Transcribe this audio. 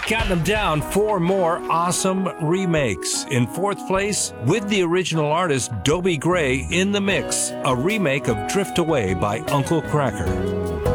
Counting them down, 4 more awesome remakes. In 4th place, with the original artist Dobie Gray in the mix, a remake of Drift Away by Uncle Kracker.